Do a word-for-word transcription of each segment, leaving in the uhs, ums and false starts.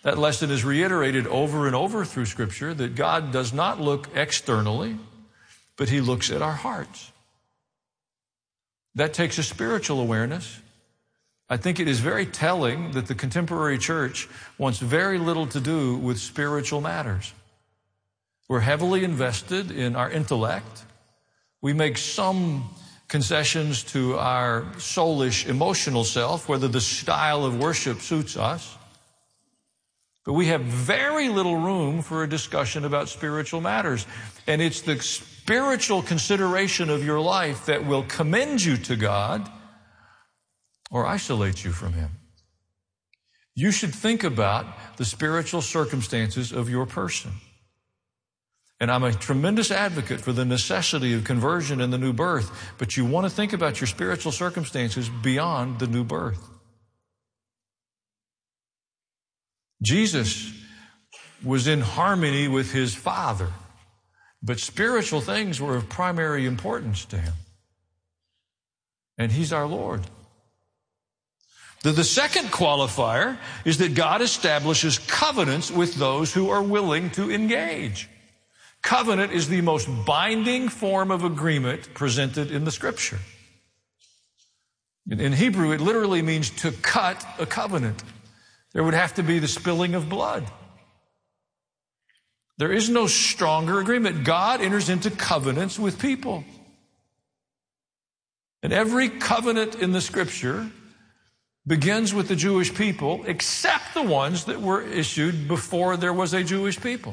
That lesson is reiterated over and over through Scripture, that God does not look externally, but He looks at our hearts. That takes a spiritual awareness. I think it is very telling that the contemporary church wants very little to do with spiritual matters. We're heavily invested in our intellect. We make some concessions to our soulish, emotional self, whether the style of worship suits us. But we have very little room for a discussion about spiritual matters. And it's the spiritual consideration of your life that will commend you to God or isolate you from Him. You should think about the spiritual circumstances of your person. And I'm a tremendous advocate for the necessity of conversion and the new birth, but you want to think about your spiritual circumstances beyond the new birth. Jesus was in harmony with His Father, but spiritual things were of primary importance to Him. And He's our Lord. The, the second qualifier is that God establishes covenants with those who are willing to engage. Covenant is the most binding form of agreement presented in the Scripture. In, in Hebrew, it literally means to cut a covenant. There would have to be the spilling of blood. There is no stronger agreement. God enters into covenants with people. And every covenant in the Scripture begins with the Jewish people, except the ones that were issued before there was a Jewish people.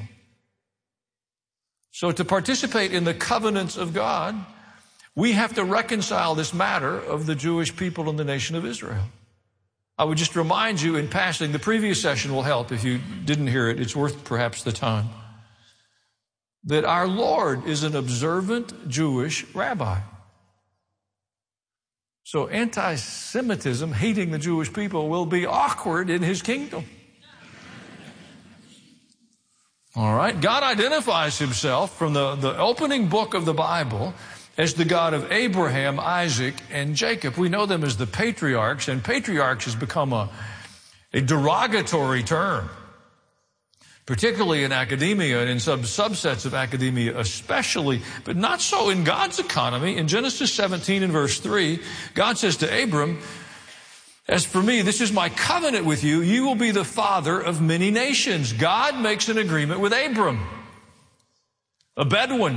So to participate in the covenants of God, we have to reconcile this matter of the Jewish people and the nation of Israel. I would just remind you in passing, the previous session will help if you didn't hear it. It's worth perhaps the time. That our Lord is an observant Jewish rabbi. So anti-Semitism, hating the Jewish people, will be awkward in His kingdom. All right? God identifies Himself from the, the opening book of the Bible as the God of Abraham, Isaac, and Jacob. We know them as the patriarchs, and patriarchs has become a, a derogatory term, particularly in academia and in some subsets of academia especially, but not so in God's economy. In Genesis seventeen and verse three, God says to Abram, "As for me, this is my covenant with you. You will be the father of many nations." God makes an agreement with Abram, a Bedouin.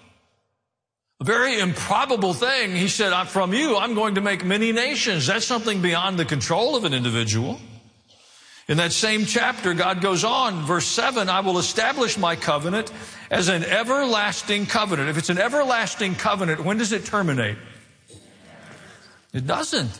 A very improbable thing. He said, "From you, I'm going to make many nations." That's something beyond the control of an individual. In that same chapter, God goes on, verse seven, "I will establish my covenant as an everlasting covenant." If it's an everlasting covenant, when does it terminate? It doesn't.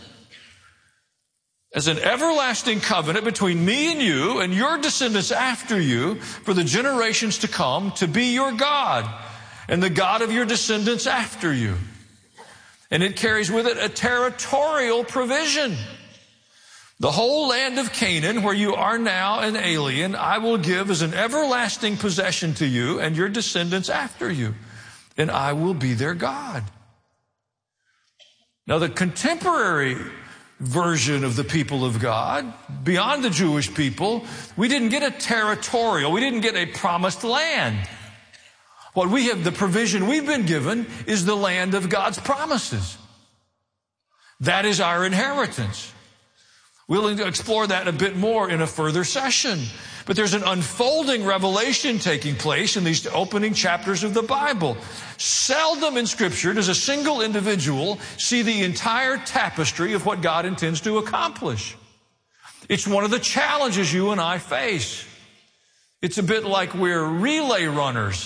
As an everlasting covenant between me and you and your descendants after you for the generations to come, to be your God and the God of your descendants after you. And it carries with it a territorial provision. The whole land of Canaan, where you are now an alien, I will give as an everlasting possession to you and your descendants after you. And I will be their God. Now, the contemporary version of the people of God, beyond the Jewish people, we didn't get a territorial, we didn't get a promised land. What we have, the provision we've been given, is the land of God's promises. That is our inheritance. We'll explore that a bit more in a further session. But there's an unfolding revelation taking place in these opening chapters of the Bible. Seldom in Scripture does a single individual see the entire tapestry of what God intends to accomplish. It's one of the challenges you and I face. It's a bit like we're relay runners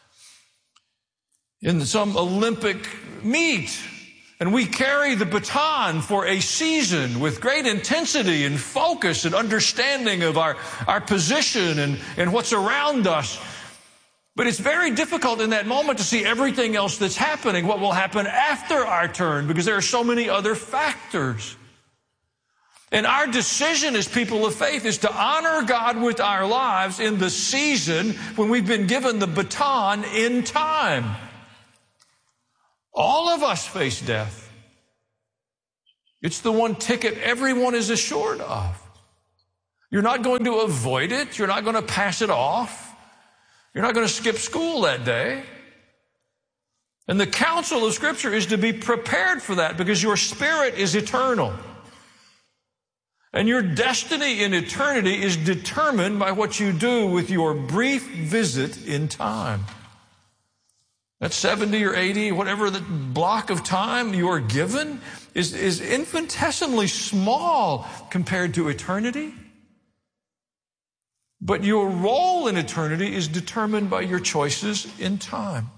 in some Olympic meet. And we carry the baton for a season with great intensity and focus and understanding of our, our position and, and what's around us. But it's very difficult in that moment to see everything else that's happening, what will happen after our turn, because there are so many other factors. And our decision as people of faith is to honor God with our lives in the season when we've been given the baton in time. All of us face death. It's the one ticket everyone is assured of. You're not going to avoid it. You're not going to pass it off. You're not going to skip school that day. And the counsel of Scripture is to be prepared for that because your spirit is eternal. And your destiny in eternity is determined by what you do with your brief visit in time. That seventy or eighty, whatever the block of time you are given is, is infinitesimally small compared to eternity. But your role in eternity is determined by your choices in time.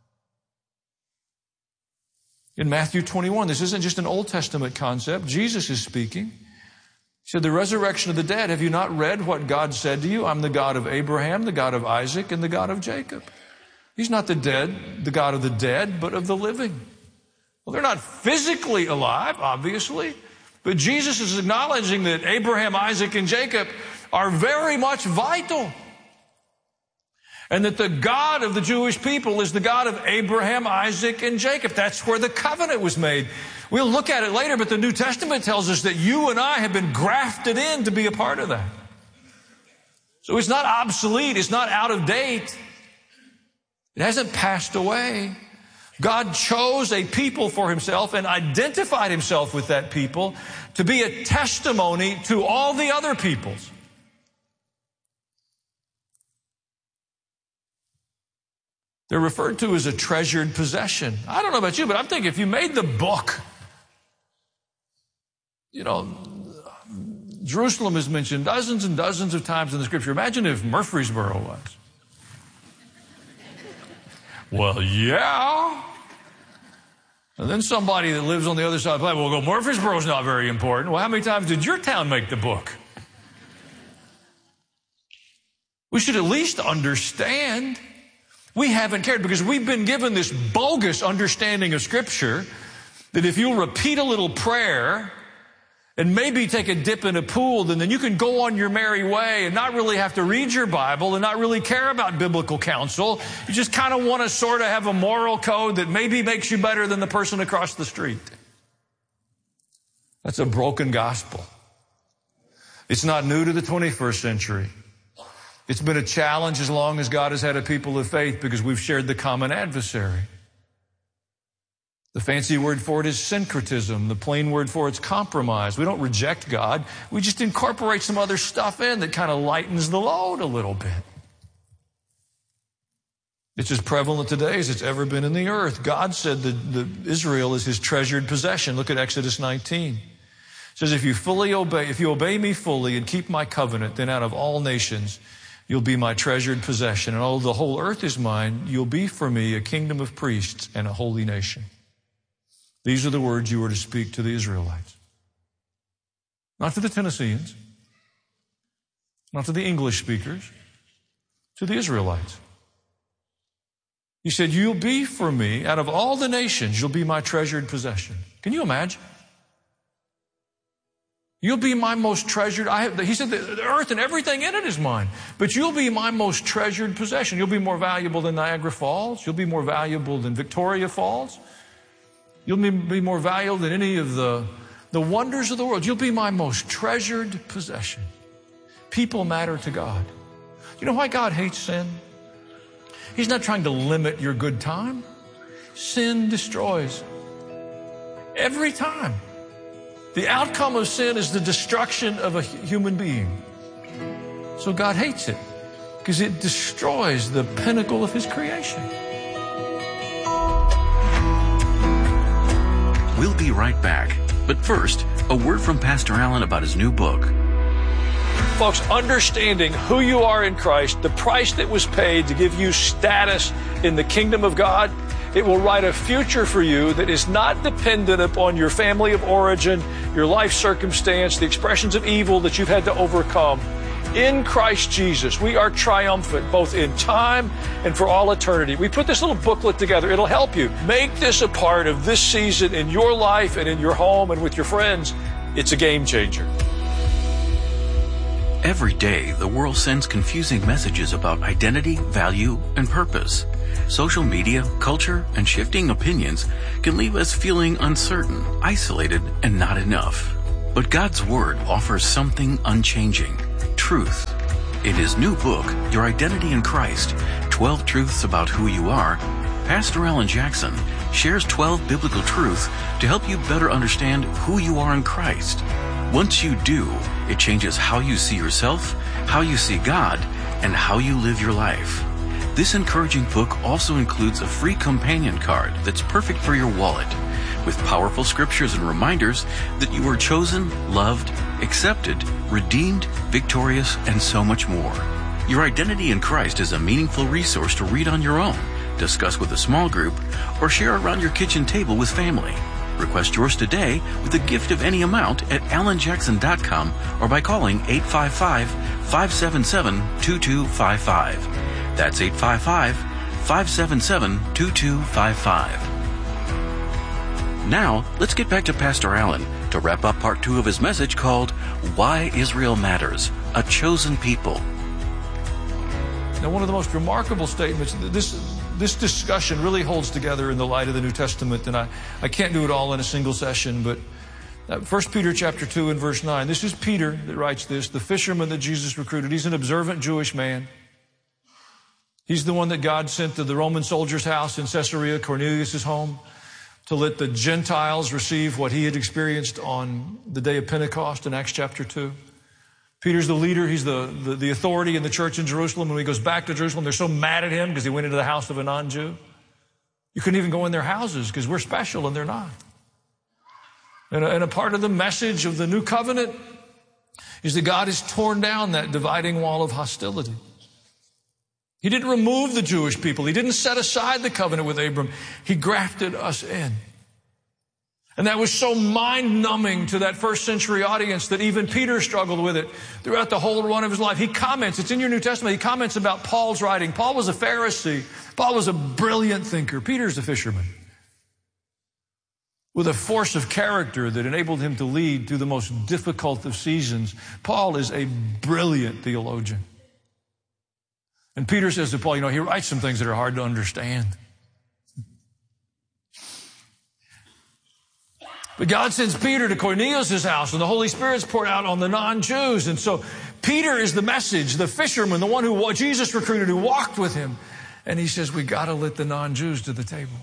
In Matthew twenty-one, this isn't just an Old Testament concept. Jesus is speaking. He said, the resurrection of the dead, have you not read what God said to you? I'm the God of Abraham, the God of Isaac, and the God of Jacob. He's not the dead, the God of the dead, but of the living. Well, they're not physically alive, obviously, but Jesus is acknowledging that Abraham, Isaac, and Jacob are very much vital. And that the God of the Jewish people is the God of Abraham, Isaac, and Jacob. That's where the covenant was made. We'll look at it later, but the New Testament tells us that you and I have been grafted in to be a part of that. So it's not obsolete. It's not out of date. It hasn't passed away. God chose a people for himself and identified himself with that people to be a testimony to all the other peoples. They're referred to as a treasured possession. I don't know about you, but I'm thinking if you made the book, you know, Jerusalem is mentioned dozens and dozens of times in the Scripture. Imagine if Murfreesboro was. Well, yeah. And then somebody that lives on the other side of the planet will go, Murfreesboro's not very important. Well, how many times did your town make the book? We should at least understand. We haven't cared because we've been given this bogus understanding of Scripture that if you'll repeat a little prayer and maybe take a dip in a pool, then, then you can go on your merry way and not really have to read your Bible and not really care about biblical counsel. You just kind of want to sort of have a moral code that maybe makes you better than the person across the street. That's a broken gospel. It's not new to the twenty-first century. It's been a challenge as long as God has had a people of faith because we've shared the common adversary. The fancy word for it is syncretism. The plain word for it's compromise. We don't reject God. We just incorporate some other stuff in that kind of lightens the load a little bit. It's as prevalent today as it's ever been in the earth. God said that the, Israel is his treasured possession. Look at Exodus nineteen. It says, if you fully obey, if you obey me fully and keep my covenant, then out of all nations you'll be my treasured possession. And although the whole earth is mine, you'll be for me a kingdom of priests and a holy nation. These are the words you were to speak to the Israelites. Not to the Tennesseans, not to the English speakers, to the Israelites. He said, you'll be for me, out of all the nations, you'll be my treasured possession. Can you imagine? You'll be my most treasured. I have, he said the earth and everything in it is mine. But you'll be my most treasured possession. You'll be more valuable than Niagara Falls. You'll be more valuable than Victoria Falls. You'll be more valuable than any of the, the wonders of the world. You'll be my most treasured possession. People matter to God. You know why God hates sin? He's not trying to limit your good time. Sin destroys. Every time. The outcome of sin is the destruction of a human being. So God hates it because it destroys the pinnacle of his creation. We'll be right back. But first, a word from Pastor Allen about his new book. Folks, understanding who you are in Christ, the price that was paid to give you status in the kingdom of God, it will write a future for you that is not dependent upon your family of origin, your life circumstance, the expressions of evil that you've had to overcome. In Christ Jesus, we are triumphant both in time and for all eternity. We put this little booklet together. It'll help you. Make this a part of this season in your life and in your home and with your friends. It's a game changer. Every day, the world sends confusing messages about identity, value, and purpose. Social media, culture, and shifting opinions can leave us feeling uncertain, isolated, and not enough. But God's Word offers something unchanging. truth. In his new book, Your Identity in Christ, twelve Truths About Who You Are, Pastor Alan Jackson shares twelve biblical truths to help you better understand who you are in Christ. Once you do, it changes how you see yourself, how you see God, and how you live your life. This encouraging book also includes a free companion card that's perfect for your wallet, with powerful scriptures and reminders that you are chosen, loved, accepted, redeemed, victorious, and so much more. Your Identity in Christ is a meaningful resource to read on your own, discuss with a small group, or share around your kitchen table with family. Request yours today with a gift of any amount at alan jackson dot com or by calling eight five five, five seven seven, two two five five. That's eight five five, five seven seven, two two five five. Now, let's get back to Pastor Alan to wrap up part two of his message called Why Israel Matters, a Chosen People. Now, one of the most remarkable statements, this this discussion really holds together in the light of the New Testament, and I, I can't do it all in a single session, but First Peter chapter two and verse nine. This is Peter that writes this, the fisherman that Jesus recruited. He's an observant Jewish man. He's the one that God sent to the Roman soldier's house in Caesarea, Cornelius' home, to let the Gentiles receive what he had experienced on the day of Pentecost in Acts chapter two. Peter's the leader. He's the, the, the authority in the church in Jerusalem. When he goes back to Jerusalem, they're so mad at him because he went into the house of a non-Jew. You couldn't even go in their houses because we're special and they're not. And a, and a part of the message of the new covenant is that God has torn down that dividing wall of hostility. He didn't remove the Jewish people. He didn't set aside the covenant with Abram. He grafted us in. And that was so mind-numbing to that first century audience that even Peter struggled with it throughout the whole run of his life. He comments, it's in your New Testament, he comments about Paul's writing. Paul was a Pharisee. Paul was a brilliant thinker. Peter's a fisherman with a force of character that enabled him to lead through the most difficult of seasons. Paul is a brilliant theologian. And Peter says to Paul, you know, he writes some things that are hard to understand. But God sends Peter to Cornelius' house, and the Holy Spirit's poured out on the non-Jews. And so Peter is the message, the fisherman, the one who Jesus recruited, who walked with him. And he says, we got to let the non-Jews to the table.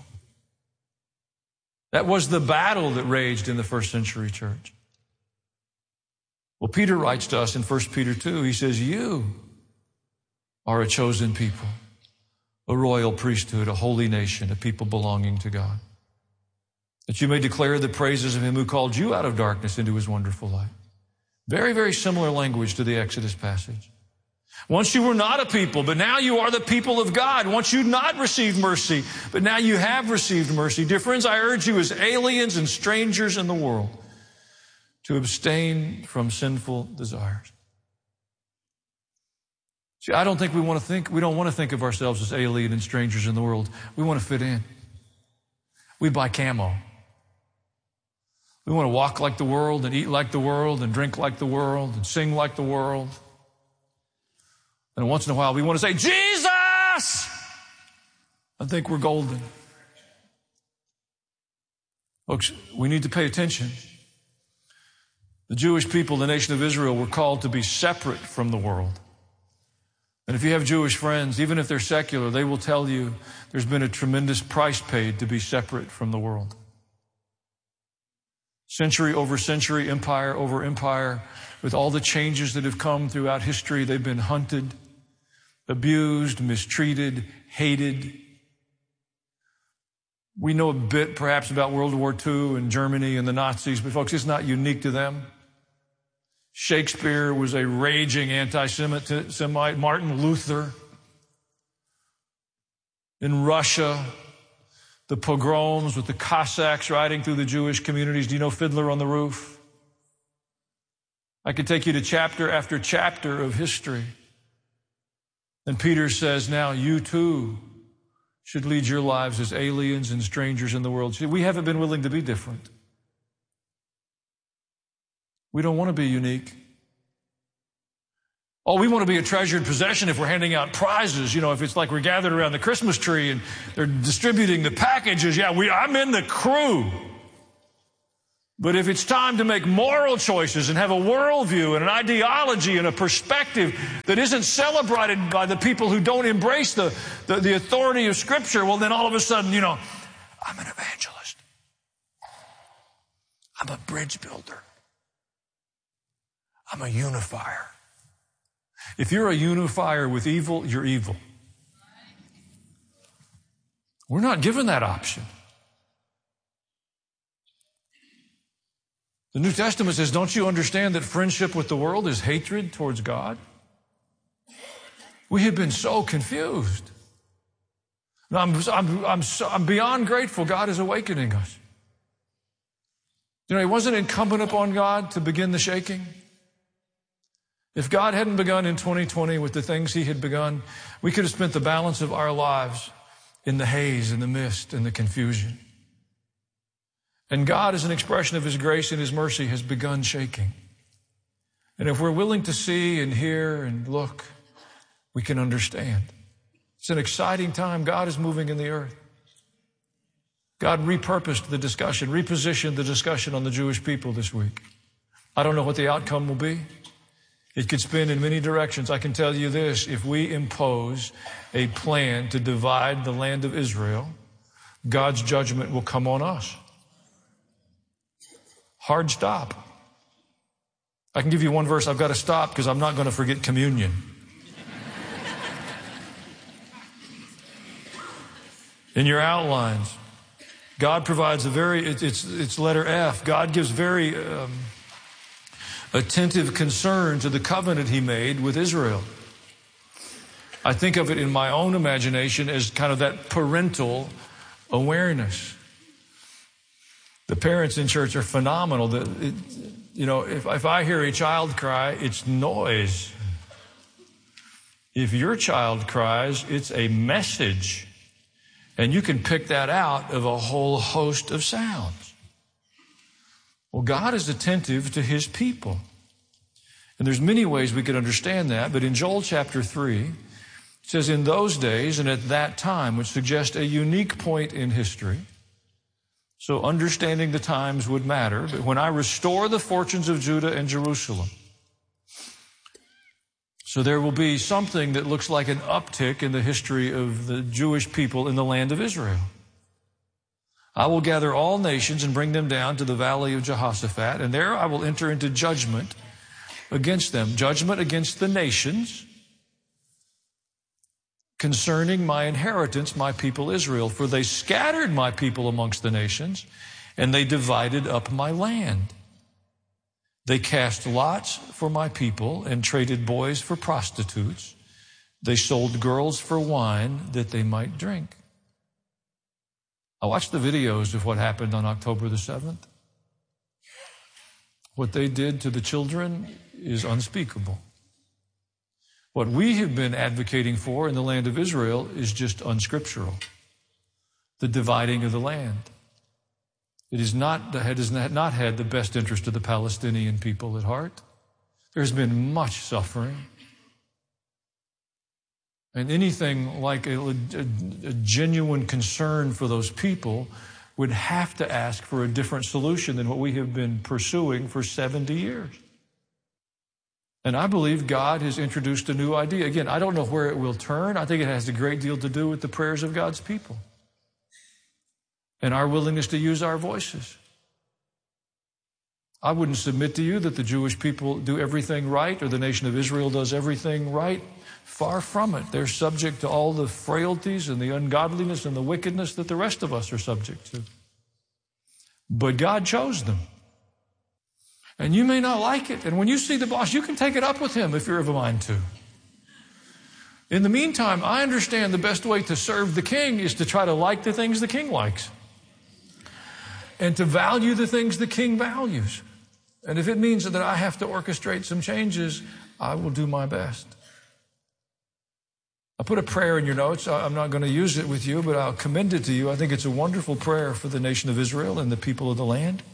That was the battle that raged in the first century church. Well, Peter writes to us in First Peter two, he says, you are a chosen people, a royal priesthood, a holy nation, a people belonging to God, that you may declare the praises of him who called you out of darkness into his wonderful light. Very, very similar language to the Exodus passage. Once you were not a people, but now you are the people of God. Once you'd not received mercy, but now you have received mercy. Dear friends, I urge you as aliens and strangers in the world to abstain from sinful desires. See, I don't think we want to think, we don't want to think of ourselves as alien and strangers in the world. We want to fit in. We buy camo. We want to walk like the world and eat like the world and drink like the world and sing like the world. And once in a while we want to say, Jesus! I think we're golden. Folks, we need to pay attention. The Jewish people, the nation of Israel, were called to be separate from the world. And if you have Jewish friends, even if they're secular, they will tell you there's been a tremendous price paid to be separate from the world. Century over century, empire over empire, with all the changes that have come throughout history, they've been hunted, abused, mistreated, hated. We know a bit perhaps about World War Two and Germany and the Nazis, but folks, it's not unique to them. Shakespeare was a raging anti-Semite. Martin Luther. In Russia, the pogroms with the Cossacks riding through the Jewish communities. Do you know Fiddler on the Roof? I could take you to chapter after chapter of history. And Peter says, now you too should lead your lives as aliens and strangers in the world. See, we haven't been willing to be different. We don't want to be unique. Oh, we want to be a treasured possession if we're handing out prizes. You know, if it's like we're gathered around the Christmas tree and they're distributing the packages. Yeah, we, I'm in the crew. But if it's time to make moral choices and have a worldview and an ideology and a perspective that isn't celebrated by the people who don't embrace the, the, the authority of Scripture, well, then all of a sudden, you know, I'm an evangelist. I'm a bridge builder. I'm a unifier. If you're a unifier with evil, you're evil. We're not given that option. The New Testament says, don't you understand that friendship with the world is hatred towards God? We have been so confused. I'm, I'm, I'm, so, I'm beyond grateful God is awakening us. You know, it wasn't incumbent upon God to begin the shaking. If God hadn't begun in twenty twenty with the things He had begun, we could have spent the balance of our lives in the haze, in the mist, in the confusion. And God, as an expression of His grace and His mercy, has begun shaking. And if we're willing to see and hear and look, we can understand. It's an exciting time. God is moving in the earth. God repurposed the discussion, repositioned the discussion on the Jewish people this week. I don't know what the outcome will be. It could spin in many directions. I can tell you this, if we impose a plan to divide the land of Israel, God's judgment will come on us. Hard stop. I can give you one verse. I've got to stop because I'm not going to forget communion. In your outlines, God provides a very, it's, it's letter F. God gives very um, attentive concern to the covenant He made with Israel. I think of it in my own imagination as kind of that parental awareness. The parents in church are phenomenal. The, it, you know, if, if I hear a child cry, it's noise. If your child cries, it's a message. And you can pick that out of a whole host of sounds. Well, God is attentive to His people. And there's many ways we could understand that. But in Joel chapter three, it says, in those days and at that time, which suggests a unique point in history. So understanding the times would matter. But when I restore the fortunes of Judah and Jerusalem, so there will be something that looks like an uptick in the history of the Jewish people in the land of Israel. I will gather all nations and bring them down to the valley of Jehoshaphat, and there I will enter into judgment against them. Judgment against the nations concerning my inheritance, my people Israel. For they scattered my people amongst the nations, and they divided up my land. They cast lots for my people and traded boys for prostitutes. They sold girls for wine that they might drink. I watched the videos of what happened on October the seventh. What they did to the children is unspeakable. What we have been advocating for in the land of Israel is just unscriptural. The dividing of the land. It is not, it has not had the best interest of the Palestinian people at heart. There's been much suffering. And anything like a, a, a genuine concern for those people would have to ask for a different solution than what we have been pursuing for seventy years. And I believe God has introduced a new idea. Again, I don't know where it will turn. I think it has a great deal to do with the prayers of God's people and our willingness to use our voices. I wouldn't submit to you that the Jewish people do everything right or the nation of Israel does everything right. Far from it. They're subject to all the frailties and the ungodliness and the wickedness that the rest of us are subject to. But God chose them. And you may not like it. And when you see the boss, you can take it up with him if you're of a mind to. In the meantime, I understand the best way to serve the king is to try to like the things the king likes. And to value the things the king values. And if it means that I have to orchestrate some changes, I will do my best. I put a prayer in your notes. I'm not going to use it with you, but I'll commend it to you. I think it's a wonderful prayer for the nation of Israel and the people of the land.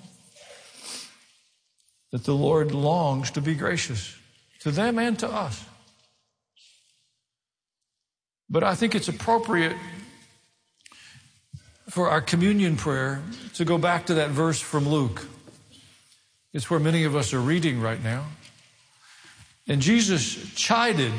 That the Lord longs to be gracious to them and to us. But I think it's appropriate for our communion prayer to go back to that verse from Luke. It's where many of us are reading right now. And Jesus chided,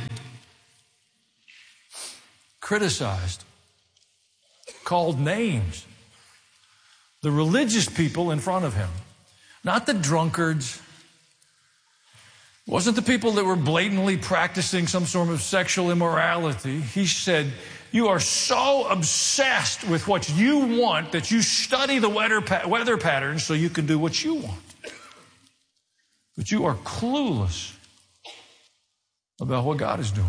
criticized, called names the religious people in front of him. Not the drunkards. It wasn't the people that were blatantly practicing some sort of sexual immorality. He said, you are so obsessed with what you want that you study the weather, weather patterns so you can do what you want. But you are clueless about what God is doing.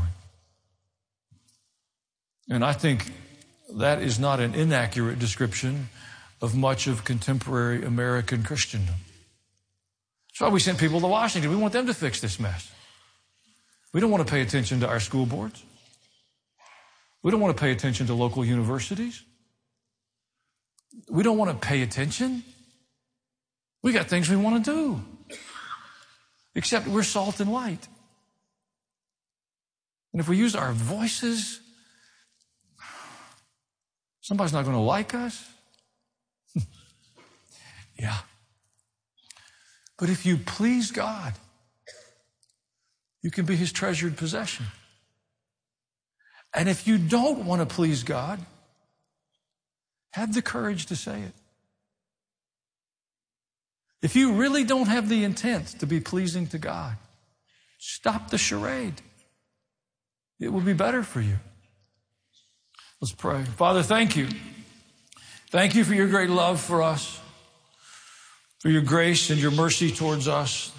And I think that is not an inaccurate description of much of contemporary American Christendom. That's why we sent people to Washington. We want them to fix this mess. We don't want to pay attention to our school boards. We don't want to pay attention to local universities. We don't want to pay attention. We got things we want to do. Except we're salt and light. And if we use our voices, somebody's not going to like us. Yeah. But if you please God, you can be his treasured possession. And if you don't want to please God, have the courage to say it. If you really don't have the intent to be pleasing to God, stop the charade. It will be better for you. Let's pray. Father, thank you. Thank you for your great love for us, for your grace and your mercy towards us.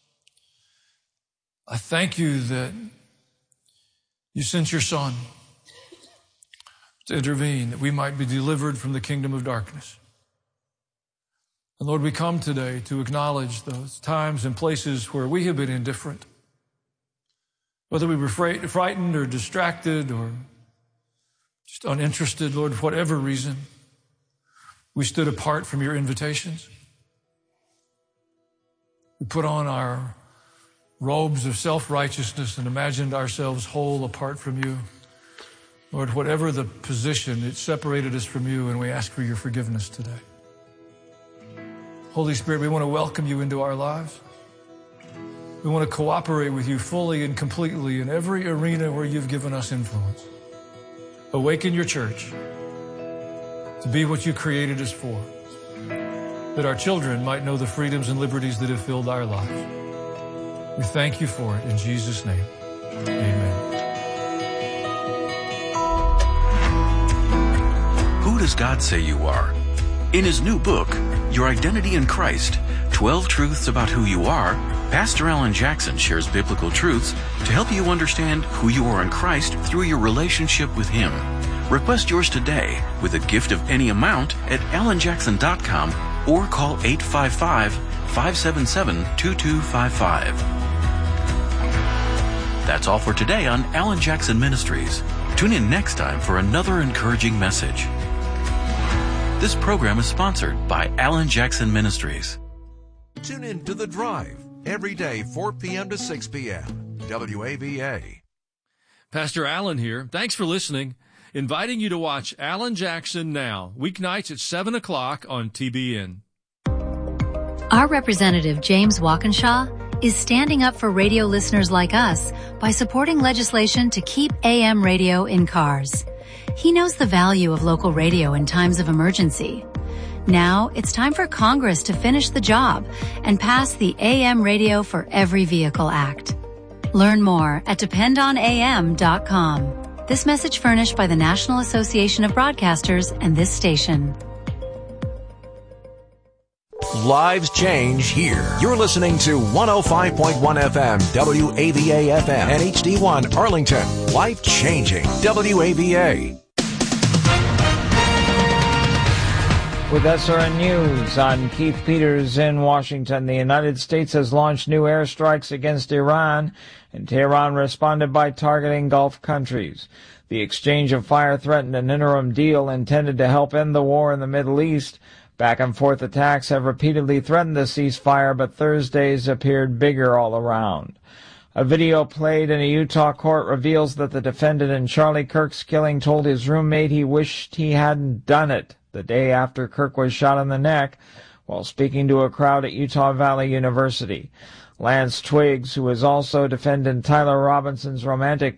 I thank you that you sent your Son to intervene, that we might be delivered from the kingdom of darkness. And Lord, we come today to acknowledge those times and places where we have been indifferent, whether we were frightened or distracted or just uninterested, Lord, for whatever reason, we stood apart from your invitations. We put on our robes of self-righteousness and imagined ourselves whole apart from you. Lord, whatever the position, it separated us from you, and we ask for your forgiveness today. Holy Spirit, we want to welcome you into our lives. We want to cooperate with you fully and completely in every arena where you've given us influence. Awaken your church to be what you created us for, that our children might know the freedoms and liberties that have filled our lives. We thank you for it in Jesus' name. Amen. Who does God say you are? In his new book, Your Identity in Christ, twelve Truths About Who You Are, Pastor Alan Jackson shares biblical truths to help you understand who you are in Christ through your relationship with him. Request yours today with a gift of any amount at alan jackson dot com or call eight five five, five seven seven, two two five five. That's all for today on Alan Jackson Ministries. Tune in next time for another encouraging message. This program is sponsored by Alan Jackson Ministries. Tune in to The Drive every day, four p.m. to six p.m. W A V A. Pastor Alan here. Thanks for listening. Inviting you to watch Alan Jackson Now, weeknights at seven o'clock on T B N. Our representative, James Walkinshaw, is standing up for radio listeners like us by supporting legislation to keep A M radio in cars. He knows the value of local radio in times of emergency. Now it's time for Congress to finish the job and pass the A M Radio for Every Vehicle Act. Learn more at depend on A M dot com. This message furnished by the National Association of Broadcasters and this station. Lives change here. You're listening to one oh five point one F M, W A V A F M, and H D one Arlington. Life changing, W A V A. With S R N News, I'm Keith Peters in Washington. The United States has launched new airstrikes against Iran, and Tehran responded by targeting Gulf countries. The exchange of fire threatened an interim deal intended to help end the war in the Middle East. Back-and-forth attacks have repeatedly threatened the ceasefire, but Thursdays appeared bigger all around. A video played in a Utah court reveals that the defendant in Charlie Kirk's killing told his roommate he wished he hadn't done it the day after Kirk was shot in the neck. while speaking to a crowd at Utah Valley University. Lance Twiggs, who is also defendant Tyler Robinson's romantic